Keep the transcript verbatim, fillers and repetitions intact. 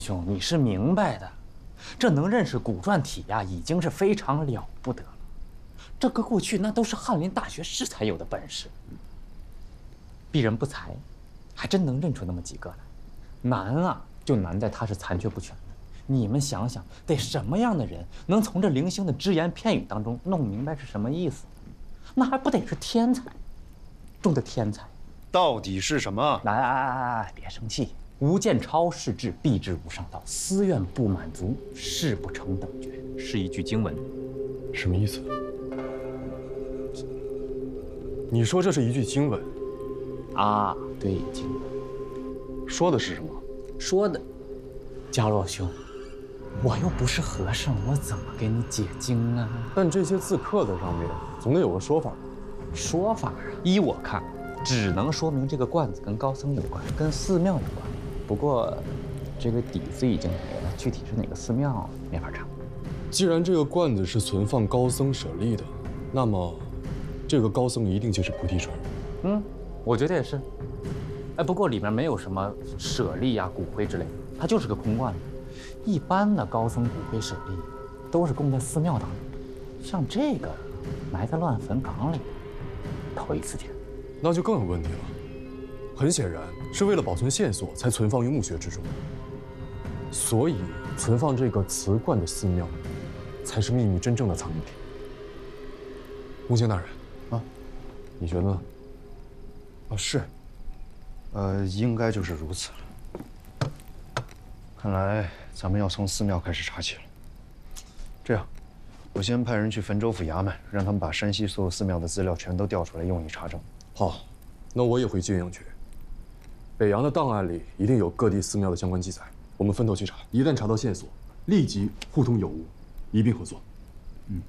兄，你是明白的，这能认识古篆体呀，已经是非常了不得了。这搁过去那都是翰林大学士才有的本事。鄙人不才，还真能认出那么几个来。难啊，就难在他是残缺不全的。你们想想，得什么样的人能从这零星的只言片语当中弄明白是什么意思？那还不得是天才中的天才？ 到底是什么？ 来，哎哎哎，别生气。吴建超仕至，必至无上道。私愿不满足，誓不成等爵。是一句经文。 什么意思？你说这是一句经文？ 啊，对，经文。 说的是什么？ 说的，家洛兄，我又不是和尚，我怎么给你解经啊？ 但这些字刻在上面，总得有个说法吧？ 说法啊，依我看，只能说明这个罐子跟高僧有关，跟寺庙有关。不过，这个底子已经没了，具体是哪个寺庙没法查。 既然这个罐子是存放高僧舍利的，那么，这个高僧一定就是菩提纯。 嗯，我觉得也是。哎，不过里面没有什么舍利呀、骨灰之类的，它就是个空罐子。一般的高僧骨灰舍利都是供在寺庙当中，像这个埋在乱坟岗里，头一次见。 那就更有问题了。很显然是为了保存线索才存放于墓穴之中，所以存放这个瓷罐的寺庙，才是秘密真正的藏匿点。木星大人，啊，你觉得呢？ 哦，是，呃，应该就是如此了。看来咱们要从寺庙开始查起了。这样，我先派人去汾州府衙门，让他们把山西所有寺庙的资料全都调出来，用以查证。 好，那我也会接应去。北洋的档案里一定有各地寺庙的相关记载，我们分头去查，一旦查到线索，立即互通有无，一并合作。